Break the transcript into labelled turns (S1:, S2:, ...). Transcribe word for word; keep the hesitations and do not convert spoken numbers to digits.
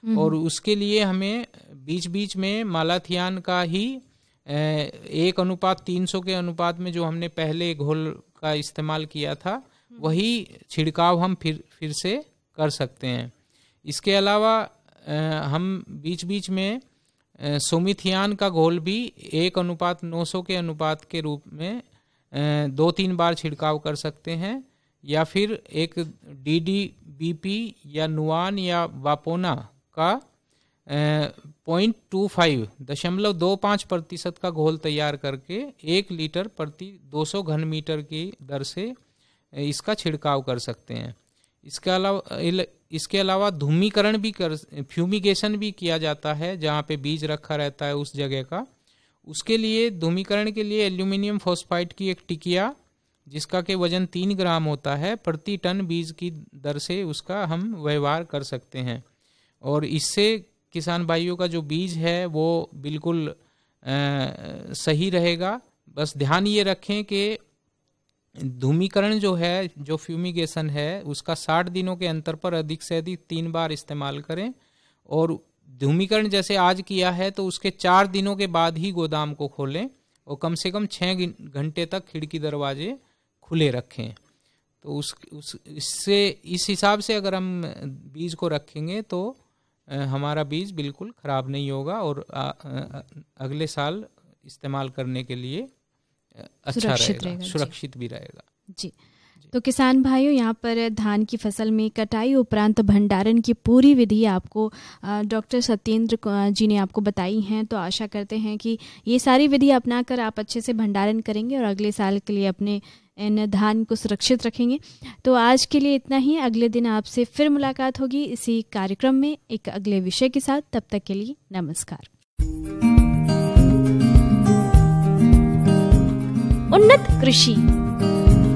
S1: और उसके लिए हमें बीच बीच में मालाथियान का ही एक अनुपात तीन सौ के अनुपात में जो हमने पहले घोल का इस्तेमाल किया था वही छिड़काव हम फिर फिर से कर सकते हैं। इसके अलावा हम बीच बीच में सोमिथियान का घोल भी एक अनुपात नौ सौ के अनुपात के रूप में दो तीन बार छिड़काव कर सकते हैं, या फिर एक डी डी बी पी या नुआन या वापोना का पॉइंट टू फाइव दशमलव दो पाँच प्रतिशत का घोल तैयार करके एक लीटर प्रति दो सौ घन मीटर की दर से इसका छिड़काव कर सकते हैं। इसके अलावा इसके अलावा धूमीकरण भी कर फ्यूमिगेशन भी किया जाता है जहाँ पे बीज रखा रहता है उस जगह का। उसके लिए धूमीकरण के लिए एल्यूमिनियम फॉस्फाइड की एक टिकिया जिसका के वजन तीन ग्राम होता है प्रति टन बीज की दर से उसका हम व्यवहार कर सकते हैं, और इससे किसान भाइयों का जो बीज है वो बिल्कुल आ, सही रहेगा। बस ध्यान ये रखें कि धूमीकरण जो है, जो फ्यूमिगेशन है, उसका साठ दिनों के अंतर पर अधिक से अधिक तीन बार इस्तेमाल करें, और धूमीकरण जैसे आज किया है तो उसके चार दिनों के बाद ही गोदाम को खोलें और कम से कम छः घंटे तक खिड़की दरवाजे खुले रखें। तो उस, उस इससे इस हिसाब से अगर हम बीज को रखेंगे तो हमारा बीज बिल्कुल ख़राब नहीं होगा और आ, आ, अगले साल इस्तेमाल करने के लिए अच्छा
S2: सुरक्षित
S1: रहेगा,
S2: रहेगा,
S1: सुरक्षित भी रहेगा।
S2: जी, तो किसान भाइयों, यहाँ पर धान की फसल में कटाई उपरांत भंडारण की पूरी विधि आपको डॉक्टर सत्येंद्र जी ने आपको बताई हैं। तो आशा करते हैं कि ये सारी विधि अपनाकर आप अच्छे से भंडारण करेंगे और अगले साल के लिए अपने इन धान को सुरक्षित रखेंगे। तो आज के लिए इतना ही। अगले दिन आपसे फिर मुलाकात होगी इसी कार्यक्रम में एक अगले विषय के साथ। तब तक के लिए नमस्कार।
S3: उन्नत कृषि